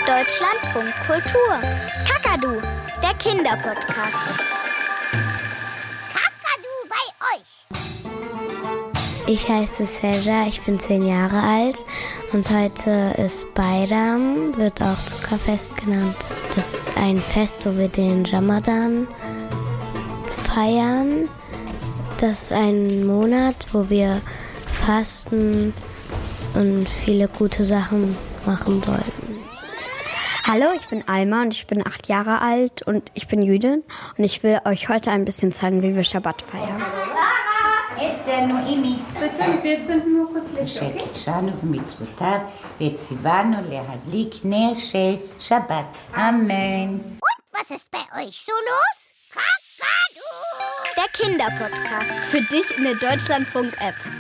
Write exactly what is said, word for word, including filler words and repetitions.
Deutschlandfunk Kultur. Kakadu, der Kinderpodcast. Kakadu bei euch. Ich heiße Cesar, ich bin zehn Jahre alt und heute ist Bayram, wird auch Zuckerfest genannt. Das ist ein Fest, wo wir den Ramadan feiern. Das ist ein Monat, wo wir fasten und viele gute Sachen machen sollten. Hallo, ich bin Alma und ich bin acht Jahre alt und ich bin Jüdin und ich will euch heute ein bisschen zeigen, wie wir Schabbat feiern. Esther, Noemi. Wir zünden nur kurz Licht, okay? שנו ומצוותיו וציוונו להדליק נר של שבת. אמן. Und was ist bei euch so los? Kakadu! Der Kinderpodcast. Für dich in der Deutschlandfunk-App.